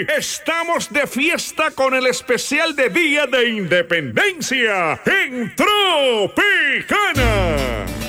Estamos de fiesta con el especial de Día de Independencia en Tropicana.